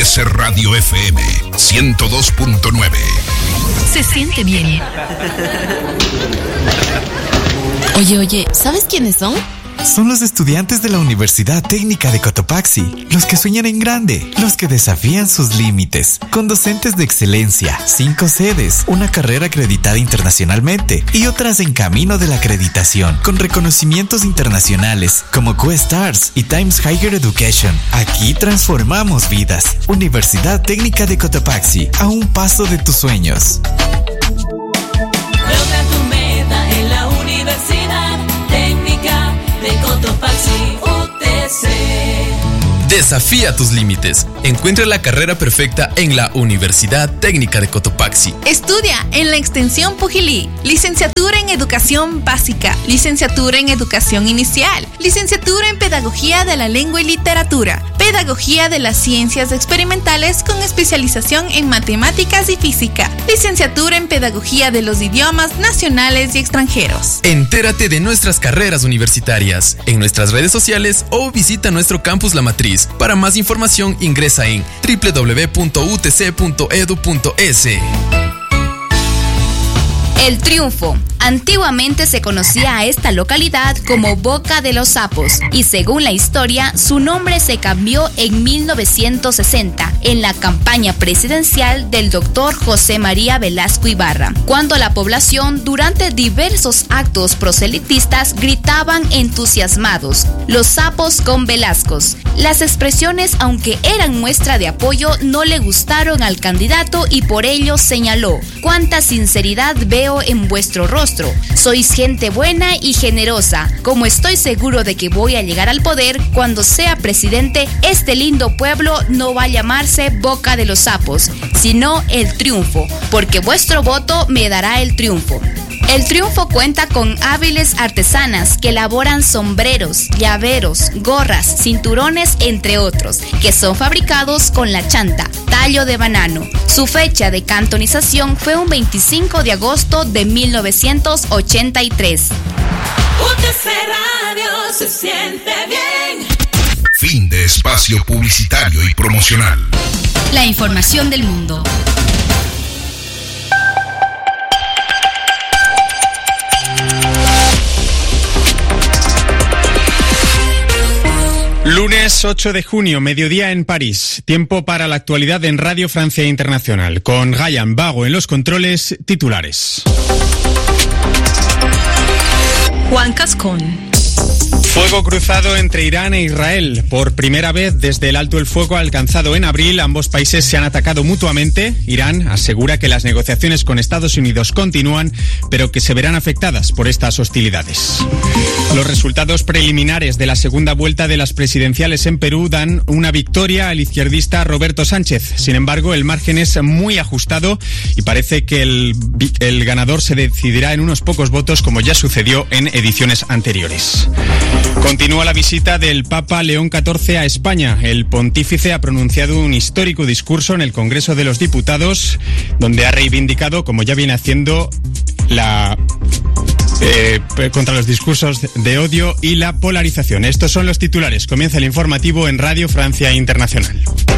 UTC Radio FM 102.9. Se siente bien. Oye, ¿sabes quiénes son? Son los estudiantes de la Universidad Técnica de Cotopaxi, los que sueñan en grande, los que desafían sus límites, con docentes de excelencia, 5 sedes, una carrera acreditada internacionalmente y otras en camino de la acreditación, con reconocimientos internacionales como QStars y Times Higher Education. Aquí transformamos vidas. Universidad Técnica de Cotopaxi, a un paso de tus sueños. Logra tu meta en la Universidad Técnica de Cotopaxi, UTC. Desafía tus límites. Encuentra la carrera perfecta en la Universidad Técnica de Cotopaxi. Estudia en la Extensión Pujilí. Licenciatura en Educación Básica, Licenciatura en Educación Inicial, Licenciatura en Pedagogía de la Lengua y Literatura, Pedagogía de las Ciencias Experimentales con especialización en Matemáticas y Física, Licenciatura en Pedagogía de los Idiomas Nacionales y Extranjeros. Entérate de nuestras carreras universitarias en nuestras redes sociales o visita nuestro campus La Matriz. Para más información ingresa en www.utc.edu.es. El Triunfo. Antiguamente se conocía a esta localidad como Boca de los Sapos y según la historia, su nombre se cambió en 1960 en la campaña presidencial del doctor José María Velasco Ibarra, cuando la población durante diversos actos proselitistas gritaban entusiasmados: "Los sapos con Velascos". Las expresiones, aunque eran muestra de apoyo, no le gustaron al candidato y por ello señaló: "Cuánta sinceridad veo en vuestro rostro. Sois gente buena y generosa. Como estoy seguro de que voy a llegar al poder cuando sea presidente, este lindo pueblo no va a llamarse Boca de los Sapos, sino El Triunfo, porque vuestro voto me dará el triunfo". El Triunfo cuenta con hábiles artesanas que elaboran sombreros, llaveros, gorras, cinturones, entre otros, que son fabricados con la chanta, tallo de banano. Su fecha de cantonización fue un 25 de agosto de 1983. UTC Radio se siente bien. Fin de espacio publicitario y promocional. La información del mundo. Lunes 8 de junio, mediodía en París. Tiempo para la actualidad en Radio Francia Internacional. Con Gayan Vago en los controles, titulares. Juan Cascón. Fuego cruzado entre Irán e Israel. Por primera vez desde el alto el fuego alcanzado en abril, ambos países se han atacado mutuamente. Irán asegura que las negociaciones con Estados Unidos continúan, pero que se verán afectadas por estas hostilidades. Los resultados preliminares de la segunda vuelta de las presidenciales en Perú dan una victoria al izquierdista Roberto Sánchez. Sin embargo, el margen es muy ajustado y parece que el ganador se decidirá en unos pocos votos, como ya sucedió en ediciones anteriores. Continúa la visita del Papa León XIV a España. El pontífice ha pronunciado un histórico discurso en el Congreso de los Diputados, donde ha reivindicado, como ya viene haciendo, contra los discursos de odio y la polarización. Estos son los titulares. Comienza el informativo en Radio Francia Internacional.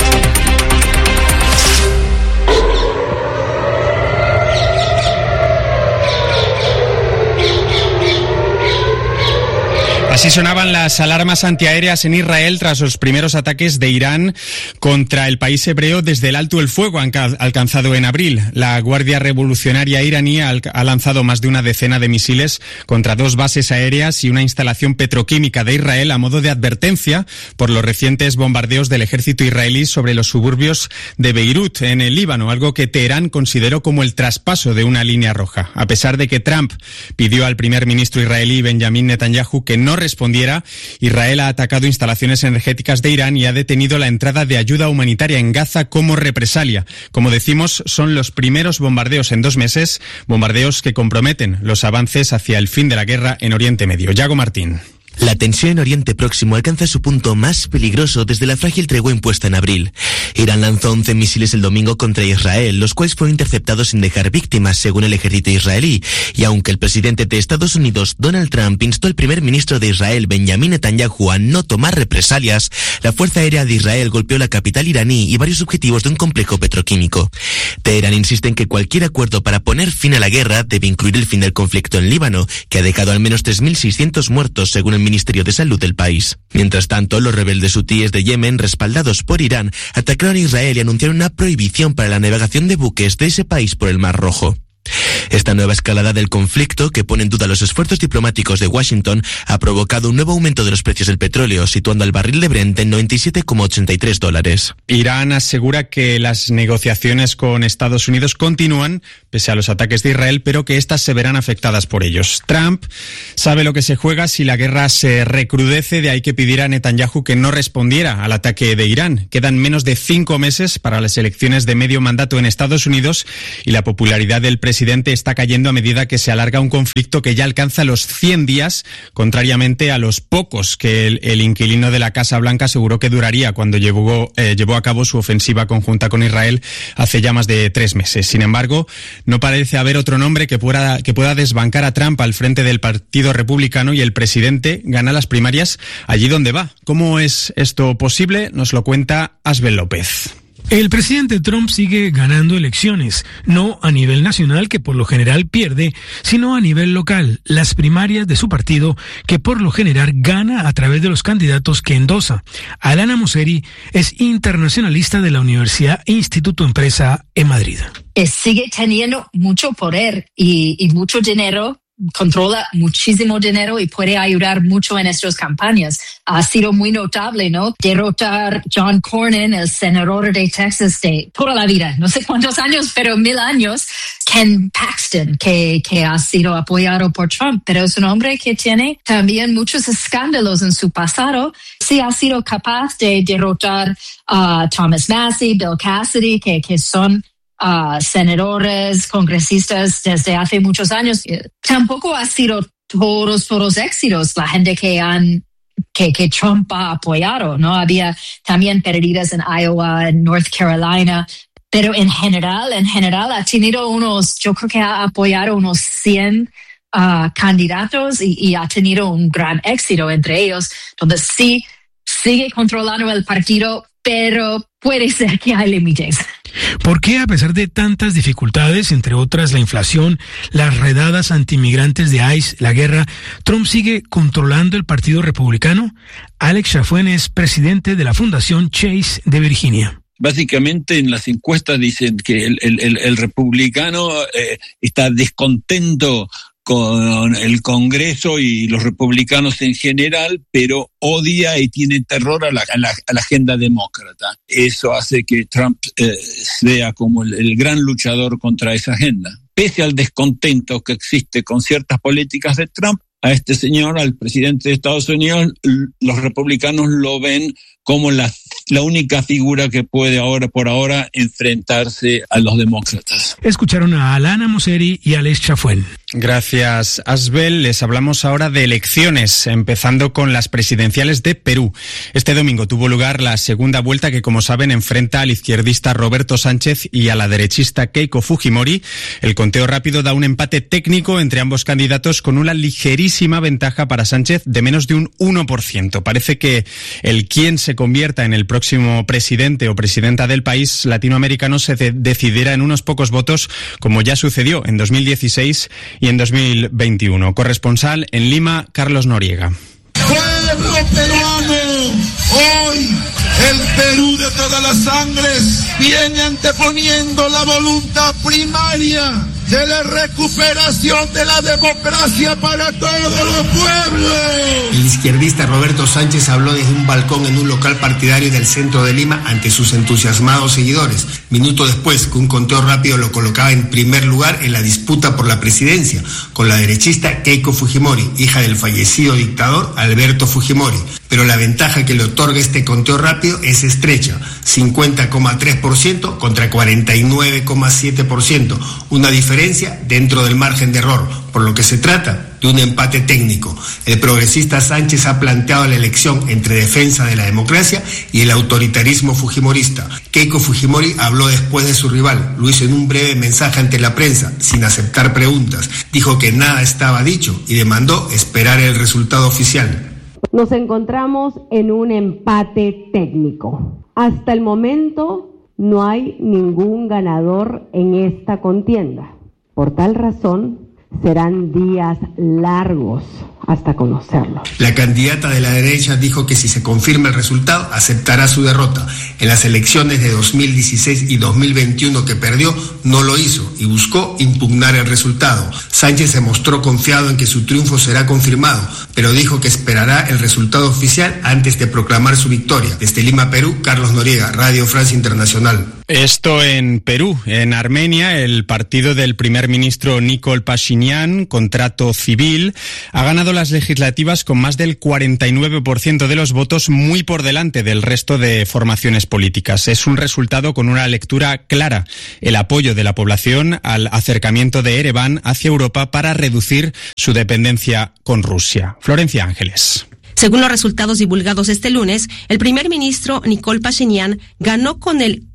Así sonaban las alarmas antiaéreas en Israel tras los primeros ataques de Irán contra el país hebreo desde el alto el fuego alcanzado en abril. La Guardia Revolucionaria iraní ha lanzado más de una decena de misiles contra 2 bases aéreas y una instalación petroquímica de Israel a modo de advertencia por los recientes bombardeos del ejército israelí sobre los suburbios de Beirut, en el Líbano, algo que Teherán consideró como el traspaso de una línea roja. A pesar de que Trump pidió al primer ministro israelí Benjamin Netanyahu que no respondiera, Israel ha atacado instalaciones energéticas de Irán y ha detenido la entrada de ayuda humanitaria en Gaza como represalia. Como decimos, son los primeros bombardeos en 2 meses, bombardeos que comprometen los avances hacia el fin de la guerra en Oriente Medio. Yago Martín. La tensión en Oriente Próximo alcanza su punto más peligroso desde la frágil tregua impuesta en abril. Irán lanzó 11 misiles el domingo contra Israel, los cuales fueron interceptados sin dejar víctimas, según el ejército israelí. Y aunque el presidente de Estados Unidos, Donald Trump, instó al primer ministro de Israel, Benjamin Netanyahu, a no tomar represalias, la Fuerza Aérea de Israel golpeó la capital iraní y varios objetivos de un complejo petroquímico. Teherán insiste en que cualquier acuerdo para poner fin a la guerra debe incluir el fin del conflicto en Líbano, que ha dejado al menos 3.600 muertos, según el Ministerio de Salud del país. Mientras tanto, los rebeldes hutíes de Yemen, respaldados por Irán, atacaron a Israel y anunciaron una prohibición para la navegación de buques de ese país por el Mar Rojo. Esta nueva escalada del conflicto, que pone en duda los esfuerzos diplomáticos de Washington, ha provocado un nuevo aumento de los precios del petróleo, situando al barril de Brent en $97,83. Irán asegura que las negociaciones con Estados Unidos continúan, pese a los ataques de Israel, pero que éstas se verán afectadas por ellos. Trump sabe lo que se juega si la guerra se recrudece, de ahí que pidiera a Netanyahu que no respondiera al ataque de Irán. Quedan menos de 5 meses para las elecciones de medio mandato en Estados Unidos y la popularidad del presidente está cayendo a medida que se alarga un conflicto que ya alcanza los 100 días, contrariamente a los pocos que el inquilino de la Casa Blanca aseguró que duraría cuando llevó a cabo su ofensiva conjunta con Israel hace ya más de 3 meses. Sin embargo, no parece haber otro nombre que pueda desbancar a Trump al frente del Partido Republicano, y el presidente gana las primarias allí donde va. ¿Cómo es esto posible? Nos lo cuenta Asbel López. El presidente Trump sigue ganando elecciones, no a nivel nacional, que por lo general pierde, sino a nivel local, las primarias de su partido, que por lo general gana a través de los candidatos que endosa. Alana Mosseri es internacionalista de la Universidad Instituto Empresa en Madrid. Sigue teniendo mucho poder y mucho dinero. Controla muchísimo dinero y puede ayudar mucho en nuestras campañas. Ha sido muy notable, ¿no? Derrotar John Cornyn, el senador de Texas de toda la vida, no sé cuántos años, pero 1000 años. Ken Paxton, que ha sido apoyado por Trump, pero es un hombre que tiene también muchos escándalos en su pasado. Sí ha sido capaz de derrotar a Thomas Massie, Bill Cassidy, que son senadores, congresistas desde hace muchos años. Tampoco ha sido todos éxitos la gente que Trump ha apoyado, ¿no? Había también pérdidas en Iowa, en North Carolina, pero en general ha tenido yo creo que ha apoyado unos 100 candidatos y ha tenido un gran éxito entre ellos, donde sí sigue controlando el partido, pero puede ser que hay límites. ¿Por qué, a pesar de tantas dificultades, entre otras la inflación, las redadas antimigrantes de ICE, la guerra, Trump sigue controlando el Partido Republicano? Alex Chafuen es presidente de la Fundación Chase de Virginia. Básicamente en las encuestas dicen que el republicano está descontento con el Congreso y los republicanos en general, pero odia y tiene terror a la agenda demócrata. Eso hace que Trump sea como el gran luchador contra esa agenda. Pese al descontento que existe con ciertas políticas de Trump, a este señor, al presidente de Estados Unidos, los republicanos lo ven como la única figura que puede por ahora enfrentarse a los demócratas. Escucharon a Alana Mosseri y Alex Chafuen. Gracias, Asbel. Les hablamos ahora de elecciones, empezando con las presidenciales de Perú. Este domingo tuvo lugar la segunda vuelta que, como saben, enfrenta al izquierdista Roberto Sánchez y a la derechista Keiko Fujimori. El conteo rápido da un empate técnico entre ambos candidatos con una ligerísima ventaja para Sánchez de menos de un 1%. Parece que el quien se convierta en el próximo presidente o presidenta del país latinoamericano se decidirá en unos pocos votos, como ya sucedió en 2016 y en 2021. Corresponsal en Lima, Carlos Noriega. ¡Pueblo peruano! Hoy el Perú de todas las sangres viene anteponiendo la voluntad primaria de la recuperación de la democracia para todos los pueblos. El izquierdista Roberto Sánchez habló desde un balcón en un local partidario del centro de Lima ante sus entusiasmados seguidores, minuto después que un conteo rápido lo colocaba en primer lugar en la disputa por la presidencia, con la derechista Keiko Fujimori, hija del fallecido dictador Alberto Fujimori. pero la ventaja que le otorga este conteo rápido es estrecha, 50,3% contra 49,7%, una diferencia dentro del margen de error, por lo que se trata de un empate técnico. El progresista Sánchez ha planteado la elección entre defensa de la democracia y el autoritarismo fujimorista. Keiko Fujimori habló después de su rival, lo hizo en un breve mensaje ante la prensa, sin aceptar preguntas. Dijo que nada estaba dicho y demandó esperar el resultado oficial. Nos encontramos en un empate técnico. Hasta el momento no hay ningún ganador en esta contienda. Por tal razón, serán días largos hasta conocerlo. La candidata de la derecha dijo que si se confirma el resultado, aceptará su derrota. En las elecciones de 2016 y 2021 que perdió, no lo hizo y buscó impugnar el resultado. Sánchez se mostró confiado en que su triunfo será confirmado, pero dijo que esperará el resultado oficial antes de proclamar su victoria. Desde Lima, Perú, Carlos Noriega, Radio Francia Internacional. Esto en Perú. En Armenia, el partido del primer ministro Nikol Pashinyan, Contrato Civil, ha ganado las legislativas con más del 49% de los votos, muy por delante del resto de formaciones políticas. Es un resultado con una lectura clara: el apoyo de la población al acercamiento de Ereván hacia Europa para reducir su dependencia con Rusia. Florencia Ángeles. Según los resultados divulgados este lunes, el primer ministro Nikol Pashinyan ganó con el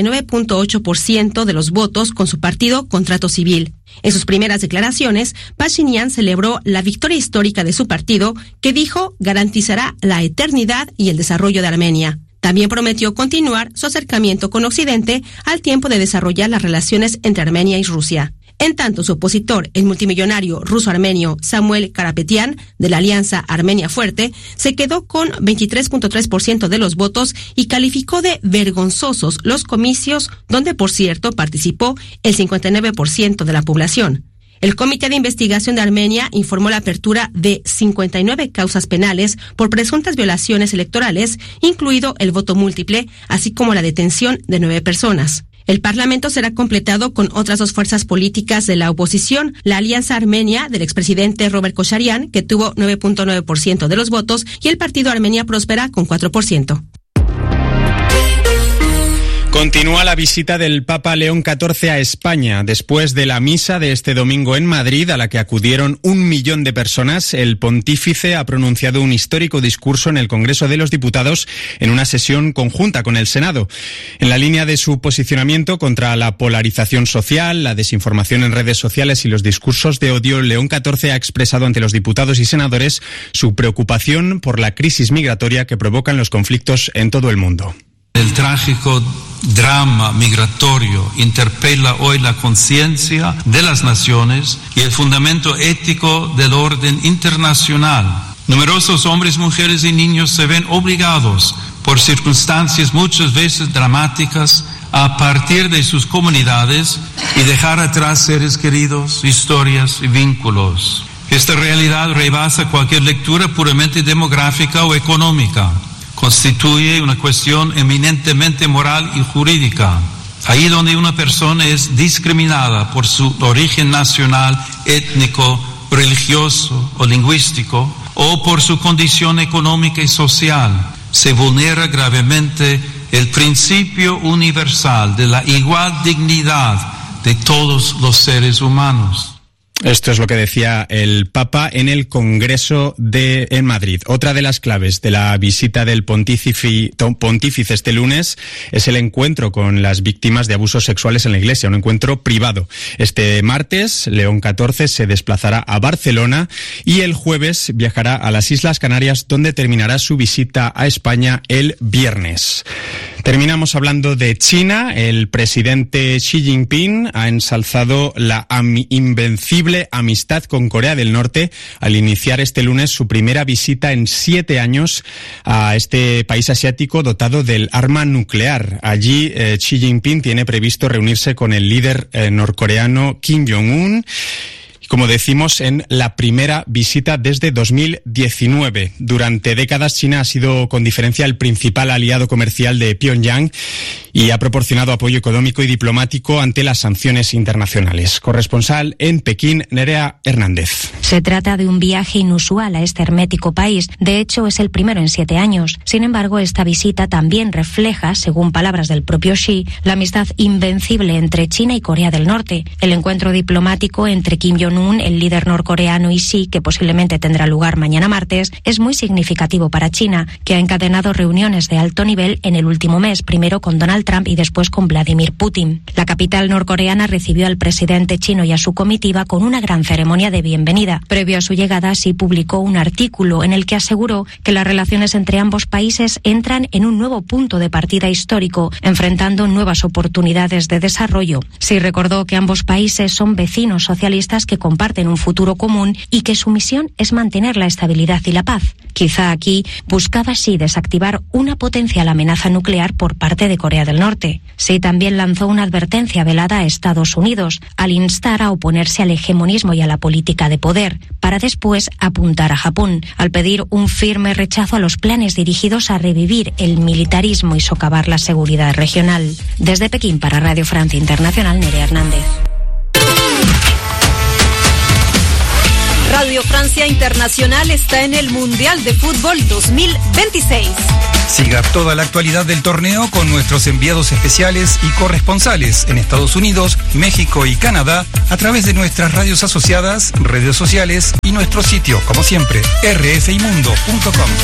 49.8% de los votos con su partido Contrato Civil. En sus primeras declaraciones, Pashinyan celebró la victoria histórica de su partido, que dijo garantizará la eternidad y el desarrollo de Armenia. También prometió continuar su acercamiento con Occidente al tiempo de desarrollar las relaciones entre Armenia y Rusia. En tanto, su opositor, el multimillonario ruso-armenio Samuel Karapetyan, de la Alianza Armenia Fuerte, se quedó con 23.3% de los votos y calificó de vergonzosos los comicios, donde, por cierto, participó el 59% de la población. El Comité de Investigación de Armenia informó la apertura de 59 causas penales por presuntas violaciones electorales, incluido el voto múltiple, así como la detención de 9 personas. El Parlamento será completado con otras 2 fuerzas políticas de la oposición, la Alianza Armenia del expresidente Robert Kocharyan, que tuvo 9.9% de los votos, y el Partido Armenia Próspera con 4%. Continúa la visita del Papa León XIV a España. Después de la misa de este domingo en Madrid, a la que acudieron 1 millón de personas, el pontífice ha pronunciado un histórico discurso en el Congreso de los Diputados en una sesión conjunta con el Senado. En la línea de su posicionamiento contra la polarización social, la desinformación en redes sociales y los discursos de odio, León XIV ha expresado ante los diputados y senadores su preocupación por la crisis migratoria que provocan los conflictos en todo el mundo. El trágico drama migratorio interpela hoy la conciencia de las naciones y el fundamento ético del orden internacional. Numerosos hombres, mujeres y niños se ven obligados, por circunstancias muchas veces dramáticas, a partir de sus comunidades y dejar atrás seres queridos, historias y vínculos. Esta realidad rebasa cualquier lectura puramente demográfica o económica. Constituye una cuestión eminentemente moral y jurídica. Ahí donde una persona es discriminada por su origen nacional, étnico, religioso o lingüístico, o por su condición económica y social, se vulnera gravemente el principio universal de la igual dignidad de todos los seres humanos. Esto es lo que decía el Papa en el Congreso en Madrid. Otra de las claves de la visita del pontífice este lunes es el encuentro con las víctimas de abusos sexuales en la Iglesia, un encuentro privado. Este martes, León XIV se desplazará a Barcelona y el jueves viajará a las Islas Canarias, donde terminará su visita a España el viernes. Terminamos hablando de China. El presidente Xi Jinping ha ensalzado la invencible amistad con Corea del Norte al iniciar este lunes su primera visita en 7 años a este país asiático dotado del arma nuclear. Allí Xi Jinping tiene previsto reunirse con el líder norcoreano Kim Jong-un, como decimos, en la primera visita desde 2019. Durante décadas, China ha sido con diferencia el principal aliado comercial de Pyongyang y ha proporcionado apoyo económico y diplomático ante las sanciones internacionales. Corresponsal en Pekín, Nerea Hernández. Se trata de un viaje inusual a este hermético país. De hecho, es el primero en 7 años. Sin embargo, esta visita también refleja, según palabras del propio Xi, la amistad invencible entre China y Corea del Norte. El encuentro diplomático entre Kim Jong-un, el líder norcoreano, y Xi, que posiblemente tendrá lugar mañana martes, es muy significativo para China, que ha encadenado reuniones de alto nivel en el último mes, primero con Donald Trump y después con Vladimir Putin. La capital norcoreana recibió al presidente chino y a su comitiva con una gran ceremonia de bienvenida. Previo a su llegada, Xi publicó un artículo en el que aseguró que las relaciones entre ambos países entran en un nuevo punto de partida histórico, enfrentando nuevas oportunidades de desarrollo. Xi recordó que ambos países son vecinos socialistas que comparten un futuro común y que su misión es mantener la estabilidad y la paz. Quizá aquí buscaba Xi desactivar una potencial amenaza nuclear por parte de Corea del Norte. Xi también lanzó una advertencia velada a Estados Unidos al instar a oponerse al hegemonismo y a la política de poder, para después apuntar a Japón, al pedir un firme rechazo a los planes dirigidos a revivir el militarismo y socavar la seguridad regional. Desde Pekín para Radio Francia Internacional, Nerea Hernández. Radio Francia Internacional está en el Mundial de Fútbol 2026. Siga toda la actualidad del torneo con nuestros enviados especiales y corresponsales en Estados Unidos, México y Canadá a través de nuestras radios asociadas, redes sociales y nuestro sitio, como siempre, rfimundo.com.